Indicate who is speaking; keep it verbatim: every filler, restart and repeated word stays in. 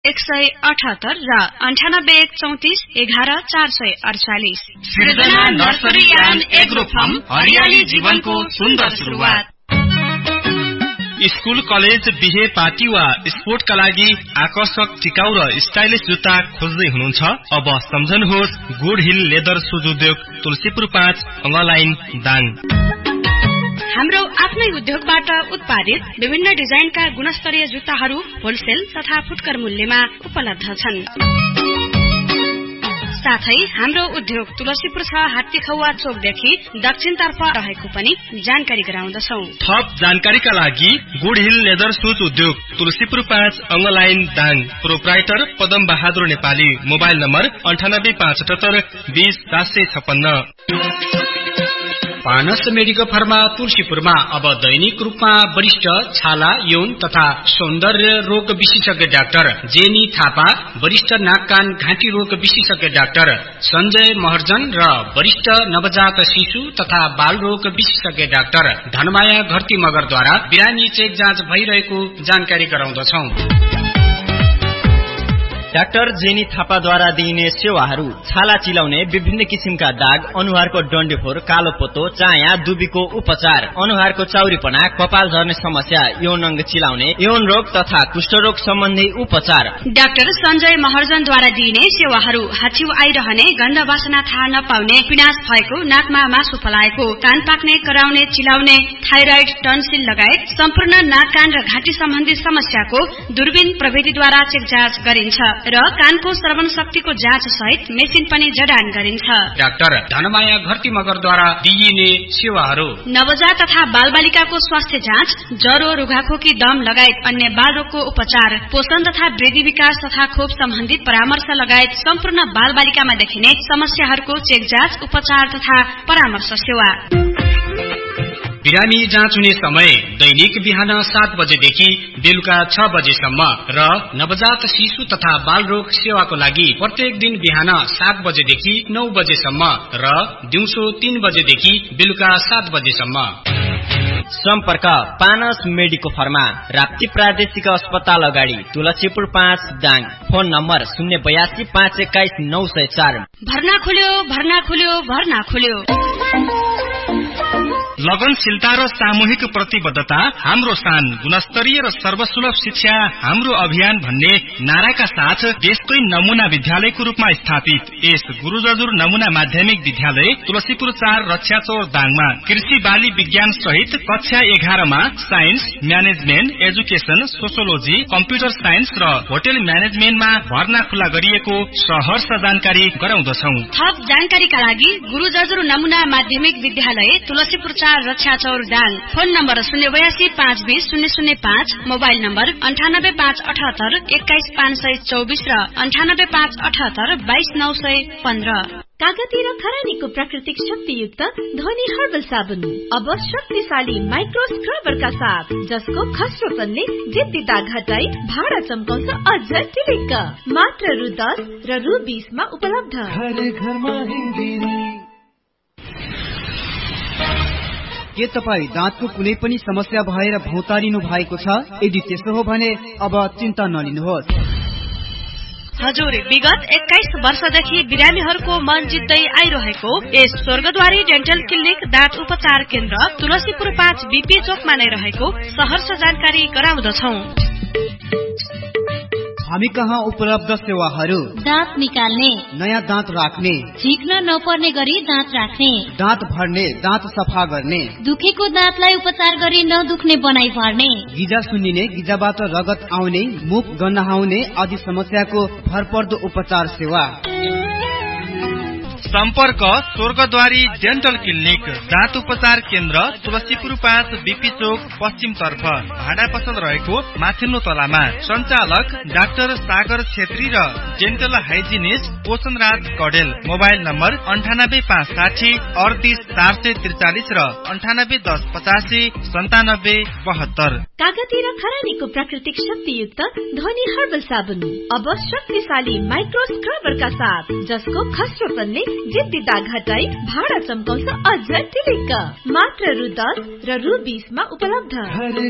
Speaker 1: एक सय अठहत्तर र अन्ठानब्बे एक चौतिस एघार चार सय अडचालिस।
Speaker 2: सृजना नर्सरी एन्ड एग्रो फार्म, हरियाली जीवनको सुन्दर सुरुवात।
Speaker 3: स्कूल, कलेज, बिहे, पार्टी वा स्पोर्टका लागि आकर्षक, टिकाउ र स्टाइलिश जुत्ता खोज्दै हुनुहुन्छ? अब सम्झनुहोस् गुड हिल लेदर सुज उद्योग, तुलसीपुर पाँच, अङ्गलाइन, दाङ।
Speaker 1: हाम्रो आफ्नै उद्योगबाट उत्पादित विभिन्न डिजाइनका गुणस्तरीय जुत्ताहरू होलसेल तथा फुटकर मूल्यमा उपलब्ध छन्। साथै हाम्रो उद्योग तुलसीपुर छ हात्तीखौवा चोकदेखि दक्षिणतर्फ रहेको पनि जानकारी गराउँदछौं।
Speaker 3: थप जानकारीका लागि गुड हिल लेदर सुज उद्योग, तुलसीपुर पाँच, अङ्गलाइन, Dang. Proprietor Padam Bahadur Nepali. Mobile number अन्ठानब्बे पाँच अठहत्तर बीस सात सय छप्पन्न।
Speaker 4: पानस मेडिकल फार्मा तुलसीपुरमा अब दैनिक रूपमा वरिष्ठ छाला, यौन तथा सौन्दर्य रोग विशेषज्ञ डाक्टर जेनी थापा, वरिष्ठ नाक कान घाँटी रोग विशेषज्ञ डाक्टर सञ्जय महर्जन र वरिष्ठ नवजात शिशु तथा बाल रोग विशेषज्ञ डाक्टर धनमाया घरती मगरद्वारा बिरामी चेक जाँच भइरहेको जानकारी गराउँदछौं।
Speaker 5: डाक्टर जेनी थापाद्वारा दिइने सेवाहरू: छाला चिलाउने, विभिन्न किसिमका दाग, अनुहारको डन्डीफोर, कालो पोतो, चाया, दुबीको उपचार, अनुहारको चाउरीपना, कपाल झर्ने समस्या, यौन अङ्ग चिलाउने, यौन रोग तथा कुष्ठरोग सम्बन्धी उपचार।
Speaker 1: डाक्टर सञ्जय महर्जनद्वारा दिइने सेवाहरू: हाछिउ आइरहने, गन्ध वासना थाहा नपाउने, पिनास भएको, नाकमा मासु पलाएको, कान पाक्ने, कराउने, चिलाउने, थाइराइड, टन्सिल लगायत सम्पूर्ण नाक कान र घाँटी सम्बन्धी समस्याको दूरबीन प्रविधिद्वारा चेक जाँच गरिन्छ र कानको श्रवण शक्तिको जाँच सहित मेसिन पनि जडान गरिन्छ।
Speaker 4: डाक्टर धनमाया घरती मगरद्वारा दिइने सेवाहरू:
Speaker 1: नवजात तथा बालबालिकाको स्वास्थ्य जाँच, ज्वरो, रुघाखोकी, दम लगायत अन्य बाल रोगको उपचार, पोषण तथा वृद्धि विकास तथा खोप सम्बन्धित परामर्श लगायत सम्पूर्ण बालबालिकामा देखिने समस्याहरूको चेक जाँच, उपचार तथा परामर्श सेवा।
Speaker 4: बिरामी जाँच हुने समय दैनिक बिहान सात बजेदेखि बेलुका छ बजेसम्म र नवजात शिशु तथा बाल रोग सेवाको लागि प्रत्येक दिन बिहान सात बजेदेखि नौ बजेसम्म र दिउँसो तीन बजेदेखि बेलुका सात बजेसम्म।
Speaker 5: सम्पर्क पानस मेडिको फार्मा, राप्ती प्रादेशिक अस्पताल अगाडि, तुलसीपुर पाँच, दाङ। फोन नम्बर शून्य बयासी पाँच एक्काइस नौ सय चार।
Speaker 1: भर्ना खुल्यो, भर्ना खुल्यो, भर्ना खुल्यो।
Speaker 3: लगनशीलता र सामूहिक प्रतिबद्धता हाम्रो शान, गुणस्तरीय र सर्वसुलभ शिक्षा हाम्रो अभियान भन्ने नाराका साथ देशकै नमूना विद्यालयको रूपमा स्थापित यस गुरु जजुर नमूना माध्यमिक विद्यालय तुलसीपुर चार, रक्षाचौर, दाङमा कृषि बाली विज्ञान सहित कक्षा एघारमा science, management, education, sociology, computer science र होटेल म्यानेजमेन्टमा भर्ना खुला गरिएको सहर्ष जानकारी गराउँदछौ।
Speaker 1: थप जानकारीका लागि गुरु जजुर नमूना माध्यमिक विद्यालय तुलसीपुर चार, रक्षाचौर, दाङ। फोन नम्बर शून्य बयासी पाँच बीस शून्य शून्य पाँच। मोबाइल नम्बर अन्ठानब्बे पाँच अठहत्तर एक्काइस पाँच सय चौबिस र अन्ठानब्बे पाँच अठहत्तर बाइस नौ सय पन्ध्र।
Speaker 6: कागती र खरानीको प्राकृतिक शक्तियुक्त ध्वनि हर्बल साबुन, अब शक्तिशाली माइक्रो स्क्रबरका साथ, जसको खस्रोपनले जिद्दी दाग हटाई भाडा चम्काउँछ अझ टिलिक्क। मात्र रु दस र रु बीसमा उपलब्ध।
Speaker 7: के तपाईँ दाँतको कुनै पनि समस्या भएर भौतारिनु भएको छ? यदि त्यसो हो भने अब चिन्ता नलिनुहोस्।
Speaker 1: हजुर, विगत एक्काइस वर्षदेखि बिरामीहरूको मन जित्दै आइरहेको यस स्वर्गद्वारी डेन्टल क्लिनिक दाँत उपचार केन्द्र तुलसीपुर पाँच बीपी चोकमा नै रहेको सहर्ष जानकारी गराउँदछौ।
Speaker 7: हामी कहाँ उपलब्ध सेवाहरू:
Speaker 8: दाँत निकाल्ने,
Speaker 7: नयाँ दाँत राख्ने,
Speaker 8: झिक्न नपर्ने गरी दाँत राख्ने,
Speaker 7: दाँत भर्ने, दाँत सफा गर्ने,
Speaker 8: दुखेको दाँतलाई उपचार गरी नदुख्ने बनाइ भर्ने,
Speaker 7: गिजा सुन्निने, गिजाबाट रगत आउने, मुख गन्हाउने आदि समस्याको भरपर्दो उपचार सेवा।
Speaker 3: सम्पर्क स्वर्गद्वारी डेन्टल क्लिनिक दाँत उपचार केन्द्र तुलसीपुर पाँच, बीपी चोक, पश्चिम तर्फ, भाडा पसल रहेको माथिल्लो तलामा। सञ्चालक डाक्टर सागर छेत्री र डेन्टल हाइजिनिस्ट पोषण राज कडेल। मोबाइल नम्बर अन्ठानब्बे पाँच साठी अडतिस चार सय त्रिचालिस र अन्ठानब्बे दस पचासी सन्तानब्बे बहत्तर।
Speaker 6: कागती र खरानीको प्राकृतिक शक्तियुक्त ध्वनि हर्बल साबुन, अब शक्तिशाली माइक्रो स्क्रबरका साथ, जसको खस्रोपनले जिद्दी दाग हटाई भाडा चम्काउँछ अझ टिलिक्क। मात्र रु दस र रु बीसमा उपलब्ध।